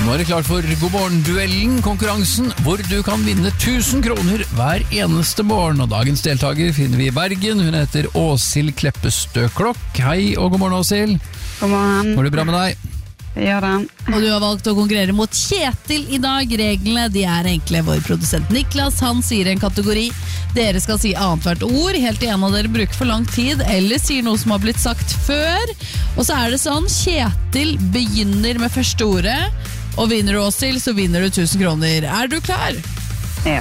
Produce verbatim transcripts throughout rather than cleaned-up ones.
Nå er det klart for God morgen-duellen, konkurransen, hvor du kan vinne tusen kroner hver eneste morgen. Og dagens deltaker finner vi i Bergen. Hun heter Åshild Kleppestø Klokk. Hei og god morgen, Åshild. God morgen. Går det bra med deg? Gjør det. Og du har valgt å konkurrere mot Kjetil i dag. Reglene de er enkle. Vår produsent Niklas, han sier en kategori. Dere skal si annet hvert ord, helt til en av dere bruker for lang tid, eller sier noe som har blitt sagt før. Og så er det sånn, Kjetil begynner med første ordet, og vinner du Åshild, så vinner du tusen kroner. Er du klar? Ja.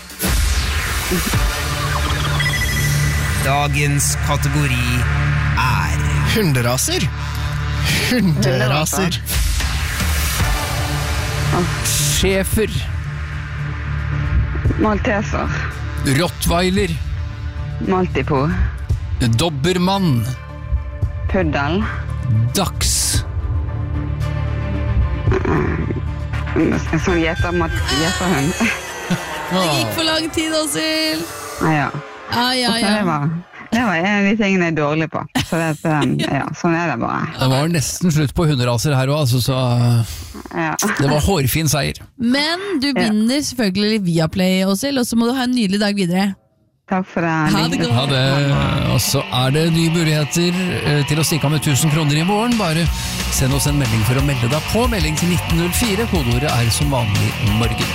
Dagens kategori er Hunderaser. Hunderaser. Schäfer. Malteser. Rottweiler. Maltipo. Dobbermann. Puddel. Dachs. Sånn gjetermat, gjeterhund. Det gikk for lang tid, Åshild. Ja, ja. Ja, ja, Så det ja. var, det var en av de tingene jeg er dårlig på. Så det, um, ja, sånn er det bare. Det var nesten slutt på hunderaser her også, altså, så Ja. det var hårfin seier. Men du vinner selvfølgelig via Play, Åshild, og så må du ha en nydelig dag videre. Takk for det. Ha det godt. Ha det. Og så er det nye muligheter eh, til å stikke av med tusen kroner i morgen. Bare send oss en melding for å melde deg på. Melding til nitten null fire. Kodeordet er som vanlig morgen.